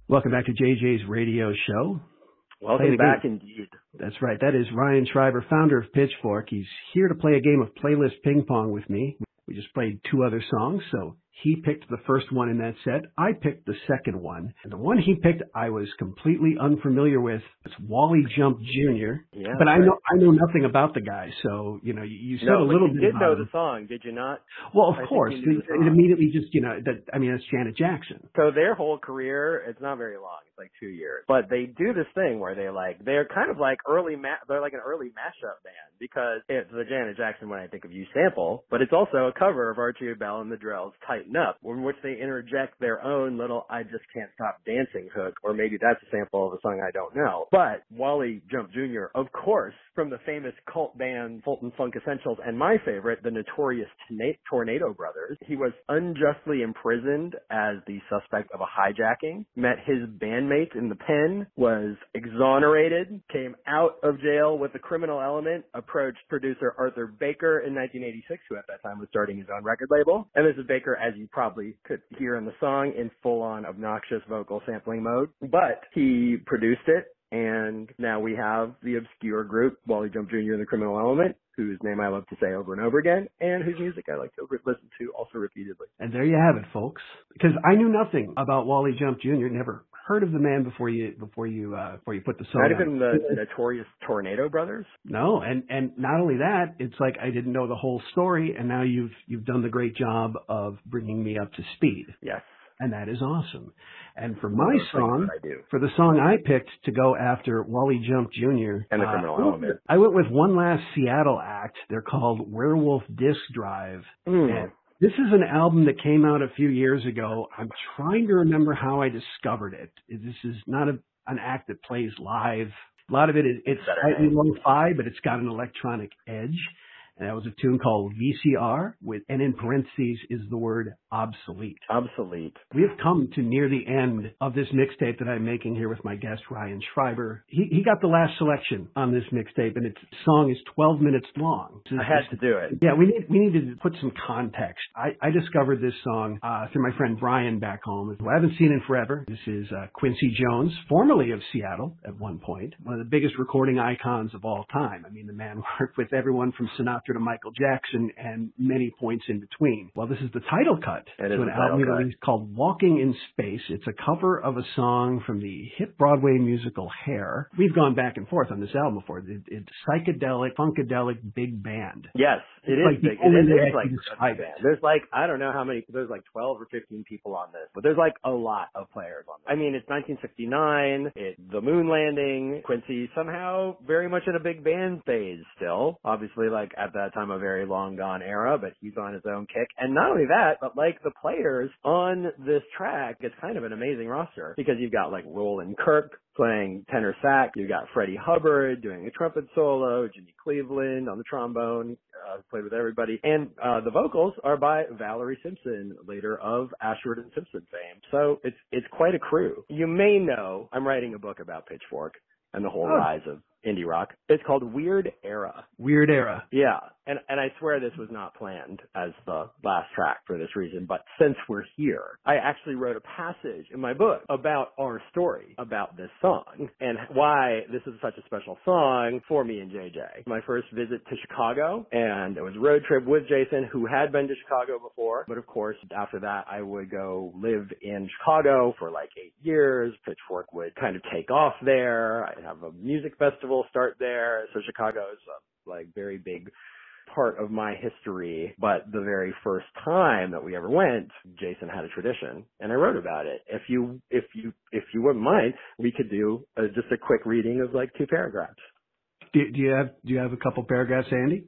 Welcome back to JJ's radio show. Welcome back indeed. That's right. That is Ryan Schreiber, founder of Pitchfork. He's here to play a game of playlist ping pong with me. We just played two other songs, so he picked the first one in that set. I picked the second one. And the one he picked I was completely unfamiliar with. It's Wally Jump Jr. Yeah, but I know nothing about the guy, so you said a little bit. You did know the song, did you not? Well, of course. It immediately just that's Janet Jackson. So their whole career, it's not very long. It's like 2 years. But they do this thing where they're kind of like they're like an early mashup band, because it's the Janet Jackson When I Think of You sample, but it's also a cover of Archie Bell and the Drells' Tighten Up, in which they interject their own little I Just Can't Stop Dancing hook, or maybe that's a sample of a song I don't know. But Wally Jump Jr., of course, from the famous cult band Fulton Funk Essentials, and my favorite, the notorious Tornado Brothers. He was unjustly imprisoned as the suspect of a hijacking, met his bandmates in the pen, was exonerated, came out of jail with a criminal element, approached producer Arthur Baker in 1986, who at that time was starting his own record label. And this is Baker, as you probably could hear in the song, in full-on obnoxious vocal sampling mode. But he produced it, and now we have the obscure group, Wally Jump Jr. and the Criminal Element, whose name I love to say over and over again, and whose music I like to listen to also repeatedly. And there you have it, folks. Because I knew nothing about Wally Jump Jr., never heard of the man before you put the song Not even the notorious Tornado Brothers? No, and not only that, it's like I didn't know the whole story, and now you've done the great job of bringing me up to speed. Yes. And that is awesome. And for my song, for the song I picked to go after Wally Jump Jr. and the Criminal Element, I went with one last Seattle act. They're called Werewolf Disc Drive. And this is an album that came out a few years ago. I'm trying to remember how I discovered it. This is not an act that plays live. A lot of it's slightly lo-fi, but it's got an electronic edge. And that was a tune called VCR, and in parentheses is the word obsolete. Obsolete. We have come to near the end of this mixtape that I'm making here with my guest, Ryan Schreiber. He got the last selection on this mixtape, and its song is 12 minutes long. I had to do it. Yeah, we needed to put some context. I discovered this song through my friend Brian back home, who I haven't seen in forever. This is Quincy Jones, formerly of Seattle at one point, one of the biggest recording icons of all time. I mean, the man worked with everyone from Sinatra to Michael Jackson and many points in between. Well, this is the title cut to an album release called Walking in Space. It's a cover of a song from the hit Broadway musical Hair. We've gone back and forth on this album before. It's psychedelic, funkadelic, big band. Yes, it is like big. It is like a big band. There's like, I don't know how many, there's like 12 or 15 people on this, but there's like a lot of players on this. I mean, it's 1969, it's the moon landing, Quincy somehow very much in a big band phase still. Obviously, like at that time, a very long gone era, but he's on his own kick. And not only that, but like the players on this track, it's kind of an amazing roster, because you've got like Roland Kirk playing tenor sax, you've got Freddie Hubbard doing a trumpet solo, Jimmy Cleveland on the trombone, played with everybody, and the vocals are by Valerie Simpson, later of Ashford and Simpson fame. So it's quite a crew. You may know I'm writing a book about Pitchfork and the whole rise of indie rock. It's called Weird Era. Weird Era. Yeah. And I swear this was not planned as the last track for this reason, but since we're here, I actually wrote a passage in my book about our story about this song and why this is such a special song for me and JJ. My first visit to Chicago, and it was a road trip with Jason, who had been to Chicago before, but of course, after that, I would go live in Chicago for like 8 years. Pitchfork would kind of take off there. I'd have a music festival start there. So Chicago is a like very big part of my history, but the very first time that we ever went, Jason had a tradition, and I wrote about it. If you wouldn't mind, we could do just a quick reading of like 2 paragraphs. Do you have a couple paragraphs handy?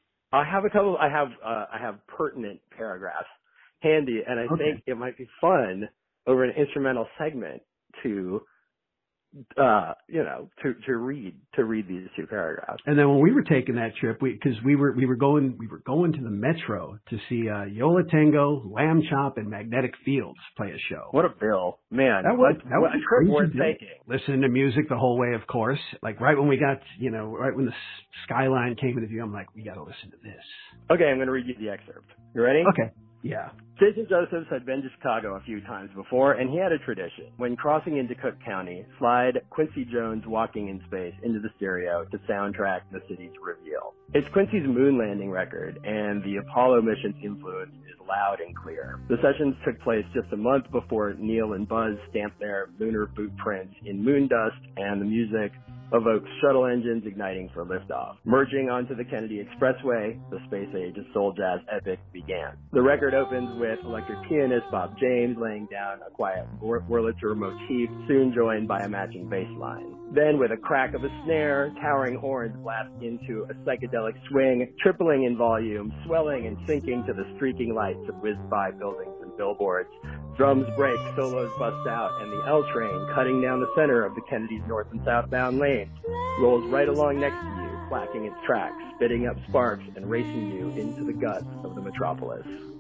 I have a couple. I have pertinent paragraphs handy, and I think it might be fun over an instrumental segment to to read these 2 paragraphs. And then when we were taking that trip, because we were going to the Metro to see Yola Tango, Lamb Chop, and Magnetic Fields play a show. What a bill, man! That was a trip worth taking. Listening to music the whole way, of course. Like right when we got, right when the skyline came into view, I'm like, we got to listen to this. Okay, I'm going to read you the excerpt. You ready? Okay. Yeah. Jason Josephs had been to Chicago a few times before, and he had a tradition. When crossing into Cook County, slide Quincy Jones' Walking in Space into the stereo to soundtrack the city's reveal. It's Quincy's moon landing record, and the Apollo mission's influence is loud and clear. The sessions took place just a month before Neil and Buzz stamped their lunar footprints in moon dust, and the music evokes shuttle engines igniting for liftoff. Merging onto the Kennedy Expressway, the space-age soul jazz epic began. The record opens with electric pianist Bob James laying down a quiet Wurlitzer motif, soon joined by a matching bass line. Then, with a crack of a snare, towering horns blast into a psychedelic swing, tripling in volume, swelling and sinking to the streaking lights of whiz-by buildings and billboards. Drums break, solos bust out, and the L train, cutting down the center of the Kennedy's north and southbound lanes, rolls right along next to you, clacking its tracks, spitting up sparks, and racing you into the guts of the metropolis.